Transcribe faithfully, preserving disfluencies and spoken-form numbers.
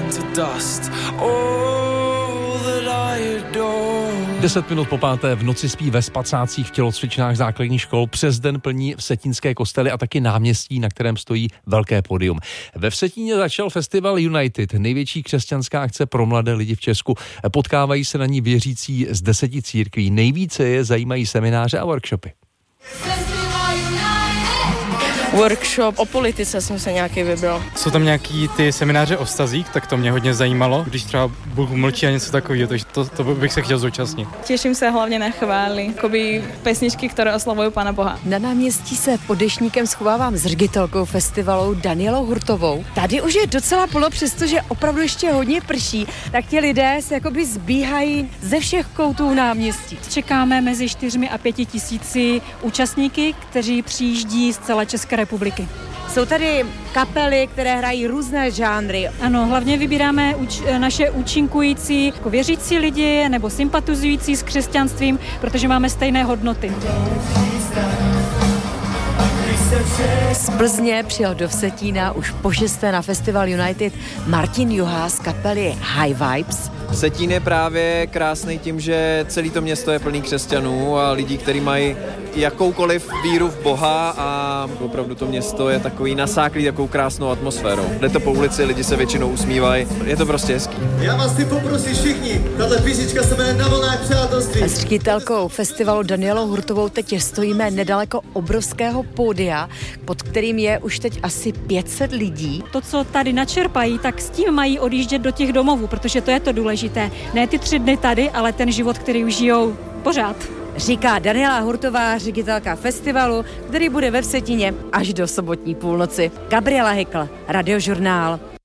to dust. All that I adore. Deset minut po páté v noci spí ve spacácích v tělocvičnách základních škol. Přes den plní vsetínské kostely a taky náměstí, na kterém stojí velké pódium. Ve Vsetíně začal festival United, největší křesťanská akce pro mladé lidi v Česku. Potkávají se na ní věřící z deseti církví. Nejvíce je zajímají semináře a workshopy. Workshop o politice jsem se nějaký vybral. Jsou tam nějaký ty semináře o vztazích, tak to mě hodně zajímalo, když třeba Bůh mlčí a něco takového, takže to, to bych se chtěl zúčastnit. Těším se hlavně na chvály, jakoby pesničky, které oslavují Pána Boha. Na náměstí se pod deštníkem schovávám s ředitelkou festivalu Danielou Hurtovou. Tady už je docela plno, přestože opravdu ještě hodně prší, tak ti lidé se jakoby zbíhají ze všech koutů náměstí. Čekáme mezi čtyřmi a pěti tisíci účastníky, kteří přijíždí z celé České republiky. Jsou tady kapely, které hrají různé žánry. Ano, hlavně vybíráme uč- naše účinkující jako věřící lidi nebo sympatizující s křesťanstvím, protože máme stejné hodnoty. Z Plzně přijel do Vsetína už po šesté na festival United Martin Juhá z kapely High Vibes. Vsetín je právě krásný tím, že celé to město je plný křesťanů a lidí, kteří mají jakoukoliv víru v Boha a opravdu to město je takový nasáklý takovou krásnou atmosférou. Jde to po ulici, lidi se většinou usmívají, je to prostě hezký. Já vás chci poprosit všichni, tato písnička se jmenuje Na vlnách přátelství. S ředitelkou festivalu Danielou Hurtovou teď stojíme nedaleko obrovského pódia, pod kterým je už teď asi pět set lidí. To, co tady načerpají, tak s tím mají odjíždět do těch domovů, protože to je to důležité. Ne ty tři dny tady, ale ten život, který už žijou pořád. Říká Daniela Hurtová, ředitelka festivalu, který bude ve Vsetíně až do sobotní půlnoci. Gabriela Hykl, Radiožurnál.